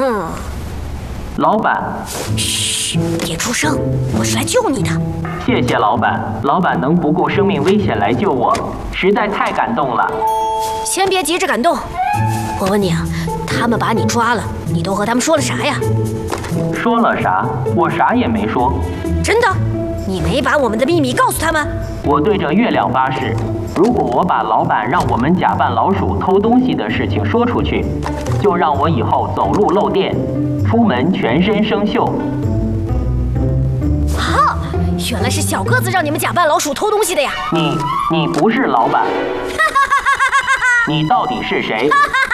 老板， 嘘，别出声，我是来救你的。 谢谢老板，老板能不顾生命危险来救我，实在太感动了。 先别急着感动，我问你啊，他们把你抓了，你都和他们说了啥呀？ 说了啥？我啥也没说。 真的？你没把我们的秘密告诉他们？ 我对着月亮发誓，如果我把老板让我们假扮老鼠偷东西的事情说出去，就让我以后走路漏电，出门全身生锈。 啊，原来是小个子让你们假扮老鼠偷东西的呀！ 你不是老板，你到底是谁？